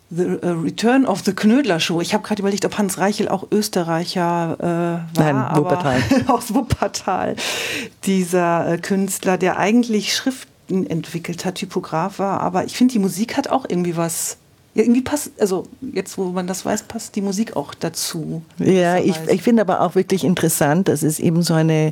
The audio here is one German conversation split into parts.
The Return of the Knödler Show. Ich habe gerade überlegt, ob Hans Reichel auch Österreicher war. Nein, Wuppertal. Aus Wuppertal. Dieser Künstler, der eigentlich Schriften entwickelt hat, Typograf war. Aber ich finde, die Musik hat auch irgendwie was. Ja, irgendwie passt, also jetzt, wo man das weiß, passt die Musik auch dazu. Ja, ich finde aber auch wirklich interessant, dass es eben so eine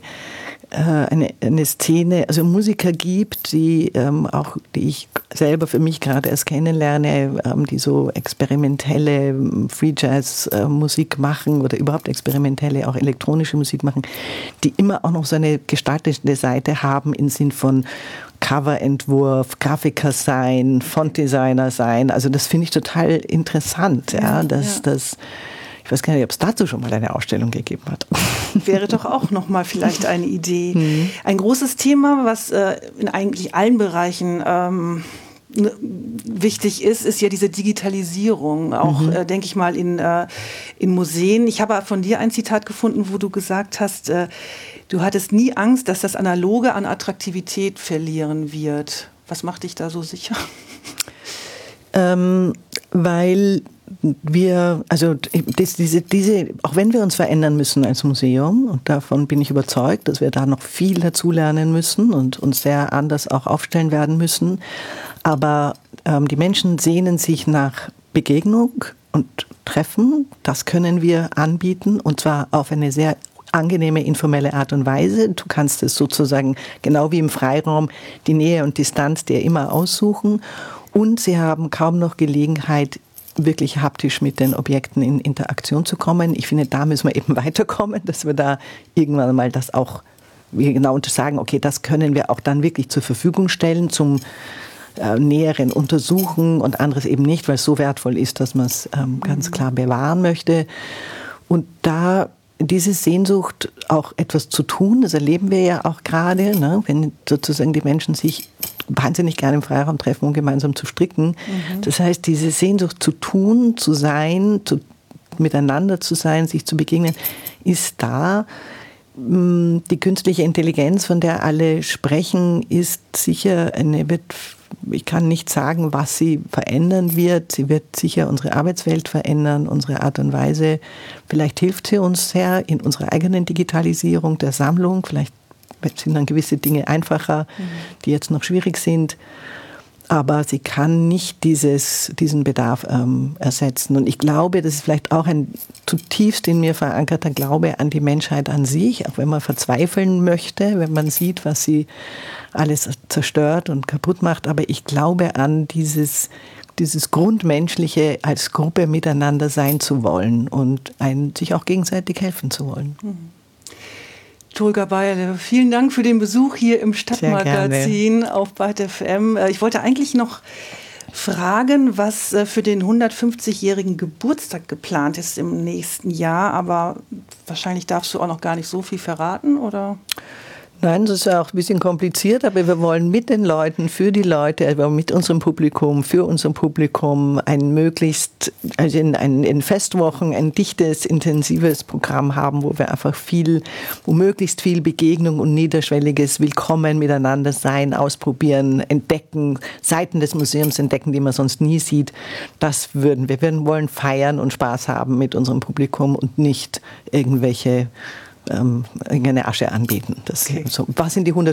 Szene, also Musiker gibt, die ich selber für mich gerade erst kennenlerne, die so experimentelle Free Jazz Musik machen oder überhaupt experimentelle, auch elektronische Musik machen, die immer auch noch so eine gestaltende Seite haben im Sinn von Coverentwurf, Grafiker sein, Fontdesigner sein. Also das finde ich total interessant, dass ich weiß gar nicht, ob es dazu schon mal eine Ausstellung gegeben hat. Wäre doch auch noch mal vielleicht eine Idee. Ein großes Thema, was in eigentlich allen Bereichen wichtig ist ja diese Digitalisierung. Auch, denke ich mal, in Museen. Ich habe von dir ein Zitat gefunden, wo du gesagt hast, du hattest nie Angst, dass das Analoge an Attraktivität verlieren wird. Was macht dich da so sicher? Weil wir, also diese, auch wenn wir uns verändern müssen als Museum, und davon bin ich überzeugt, dass wir da noch viel dazulernen müssen und uns sehr anders auch aufstellen werden müssen, aber die Menschen sehnen sich nach Begegnung und Treffen. Das können wir anbieten, und zwar auf eine sehr angenehme, informelle Art und Weise. Du kannst es sozusagen, genau wie im Freiraum, die Nähe und Distanz dir immer aussuchen, und sie haben kaum noch Gelegenheit, wirklich haptisch mit den Objekten in Interaktion zu kommen. Ich finde, da müssen wir eben weiterkommen, dass wir da irgendwann mal das auch genau sagen, okay, das können wir auch dann wirklich zur Verfügung stellen zum näheren Untersuchen und anderes eben nicht, weil es so wertvoll ist, dass man es ganz klar bewahren möchte. Und da diese Sehnsucht, auch etwas zu tun, das erleben wir ja auch gerade, ne? Wenn sozusagen die Menschen sich wahnsinnig gerne im Freiraum treffen, um gemeinsam zu stricken. Das heißt, diese Sehnsucht zu tun, zu sein, miteinander zu sein, sich zu begegnen, ist da. Die künstliche Intelligenz, von der alle sprechen, ist sicher ich kann nicht sagen, was sie verändern wird. Sie wird sicher unsere Arbeitswelt verändern, unsere Art und Weise. Vielleicht hilft sie uns sehr in unserer eigenen Digitalisierung der Sammlung. Vielleicht sind dann gewisse Dinge einfacher, die jetzt noch schwierig sind. Aber sie kann nicht diesen Bedarf ersetzen. Und ich glaube, das ist vielleicht auch ein zutiefst in mir verankerter Glaube an die Menschheit an sich, auch wenn man verzweifeln möchte, wenn man sieht, was sie alles zerstört und kaputt macht. Aber ich glaube an dieses Grundmenschliche, als Gruppe miteinander sein zu wollen und sich auch gegenseitig helfen zu wollen. Tolga Beierle, vielen Dank für den Besuch hier im Stadtmagazin auf Byte FM. Ich wollte eigentlich noch fragen, was für den 150-jährigen Geburtstag geplant ist im nächsten Jahr, aber wahrscheinlich darfst du auch noch gar nicht so viel verraten, oder? Nein, das ist ja auch ein bisschen kompliziert, aber wir wollen mit den Leuten, für die Leute, also mit unserem Publikum, für unser Publikum in Festwochen ein dichtes, intensives Programm haben, wo wir einfach wo möglichst viel Begegnung und niederschwelliges Willkommen miteinander sein, ausprobieren, entdecken, Seiten des Museums entdecken, die man sonst nie sieht. Das würden wir. Wir wollen feiern und Spaß haben mit unserem Publikum und nicht irgendeine Asche anbieten. Okay. So, was sind die